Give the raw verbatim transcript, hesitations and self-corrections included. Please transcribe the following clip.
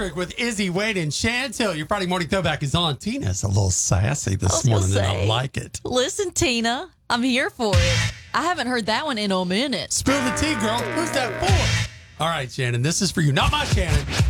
Electric with Izzy, Wade, and Chantel. Your Friday morning throwback is on. Tina's a little sassy I this was gonna morning, and I say, like it. Listen, Tina, I'm here for it. I haven't heard that one in a minute. Spill the tea, girl. Who's that for? All right, Shannon, this is for you. Not my Shannon.